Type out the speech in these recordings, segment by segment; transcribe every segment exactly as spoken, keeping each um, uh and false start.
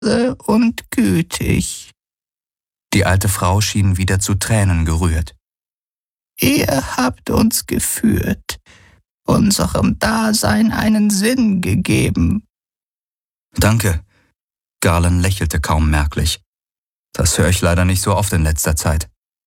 weise und gütig. Die alte Frau schien wieder zu Tränen gerührt. Ihr habt uns geführt, unserem Dasein einen Sinn gegeben. Danke. Garland lächelte kaum merklich. Das höre ich leider nicht so oft in letzter Zeit.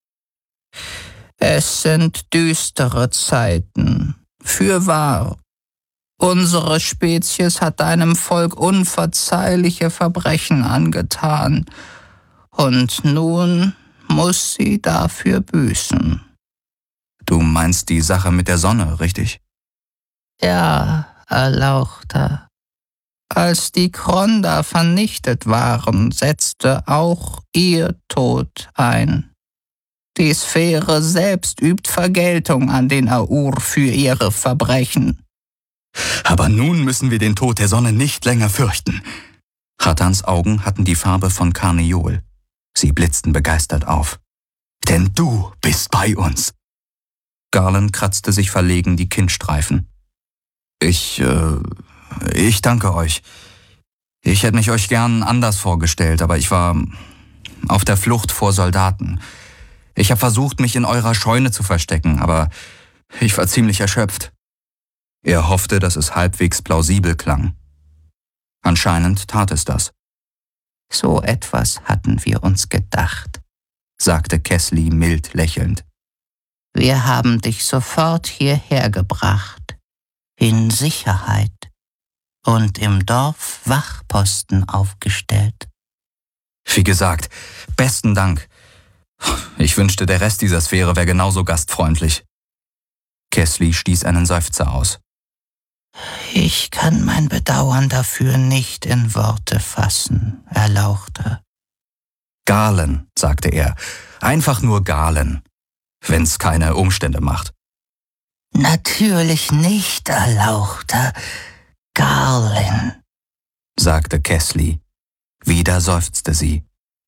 Es sind düstere Zeiten, fürwahr. Unsere Spezies hat deinem Volk unverzeihliche Verbrechen angetan, und nun muss sie dafür büßen. Du meinst die Sache mit der Sonne, richtig? Ja, Erlauchter. Als die Kronda vernichtet waren, setzte auch ihr Tod ein. Die Sphäre selbst übt Vergeltung an den Aur für ihre Verbrechen. Aber nun müssen wir den Tod der Sonne nicht länger fürchten. Hattans Augen hatten die Farbe von Karneol. Sie blitzten begeistert auf. Denn du bist bei uns. Garland kratzte sich verlegen die Kinnstreifen. Ich, äh, ich danke euch. Ich hätte mich euch gern anders vorgestellt, aber ich war auf der Flucht vor Soldaten. Ich habe versucht, mich in eurer Scheune zu verstecken, aber ich war ziemlich erschöpft. Er hoffte, dass es halbwegs plausibel klang. Anscheinend tat es das. So etwas hatten wir uns gedacht, sagte Kessly mild lächelnd. Wir haben dich sofort hierher gebracht, in Sicherheit, und im Dorf Wachposten aufgestellt. Wie gesagt, besten Dank. Ich wünschte, der Rest dieser Sphäre wäre genauso gastfreundlich. Kessly stieß einen Seufzer aus. Ich kann mein Bedauern dafür nicht in Worte fassen, Erlauchter. Galen, sagte er, einfach nur Galen, wenn's keine Umstände macht. Natürlich nicht, Erlauchter, Garlin, sagte Kessly. Wieder seufzte sie.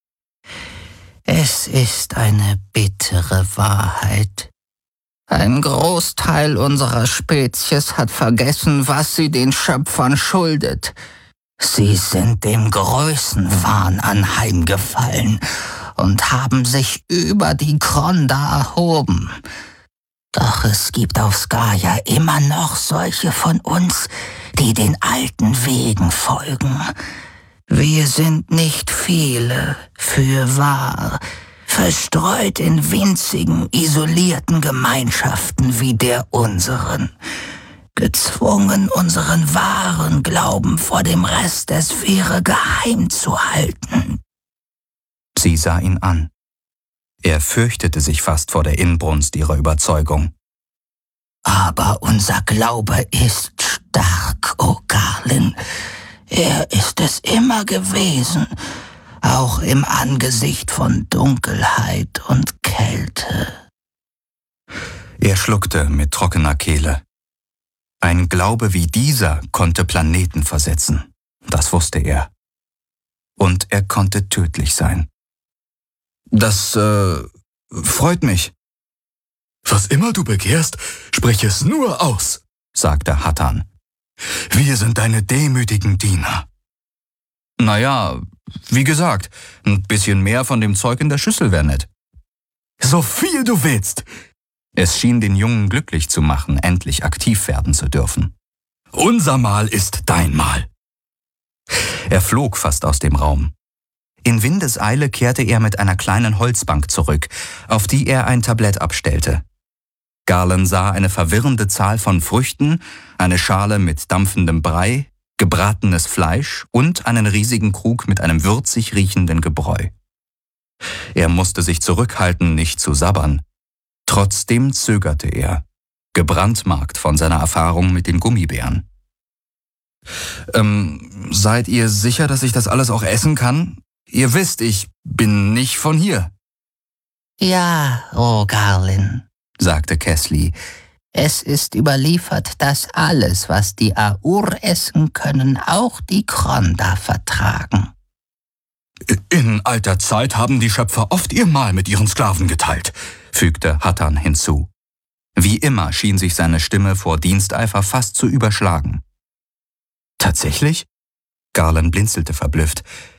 Es ist eine bittere Wahrheit. Ein Großteil unserer Spezies hat vergessen, was sie den Schöpfern schuldet. Sie sind dem Größenwahn anheimgefallen und haben sich über die Kronda erhoben. Doch es gibt auf Skaya immer noch solche von uns, die den alten Wegen folgen. Wir sind nicht viele, fürwahr, verstreut in winzigen, isolierten Gemeinschaften wie der unseren, gezwungen, unseren wahren Glauben vor dem Rest der Sphäre geheim zu halten. Sie sah ihn an. Er fürchtete sich fast vor der Inbrunst ihrer Überzeugung. Aber unser Glaube ist stark, o Garlin. Er ist es immer gewesen, auch im Angesicht von Dunkelheit und Kälte. Er schluckte mit trockener Kehle. Ein Glaube wie dieser konnte Planeten versetzen, das wusste er. Und er konnte tödlich sein. Das, äh, freut mich. Was immer du begehrst, sprich es nur aus, sagte Hattan. Wir sind deine demütigen Diener. Naja, wie gesagt, ein bisschen mehr von dem Zeug in der Schüssel wäre nett. So viel du willst. Es schien den Jungen glücklich zu machen, endlich aktiv werden zu dürfen. Unser Mahl ist dein Mahl. Er flog fast aus dem Raum. In Windeseile kehrte er mit einer kleinen Holzbank zurück, auf die er ein Tablett abstellte. Garland sah eine verwirrende Zahl von Früchten, eine Schale mit dampfendem Brei, gebratenes Fleisch und einen riesigen Krug mit einem würzig riechenden Gebräu. Er musste sich zurückhalten, nicht zu sabbern. Trotzdem zögerte er, gebrandmarkt von seiner Erfahrung mit den Gummibären. Ähm, seid ihr sicher, dass ich das alles auch essen kann? Ihr wisst, ich bin nicht von hier. Ja, o Garlin, sagte Kessly. Es ist überliefert, dass alles, was die Aur essen können, auch die Kronda vertragen. In alter Zeit haben die Schöpfer oft ihr Mahl mit ihren Sklaven geteilt, fügte Hattan hinzu. Wie immer schien sich seine Stimme vor Diensteifer fast zu überschlagen. Tatsächlich? Garland blinzelte verblüfft.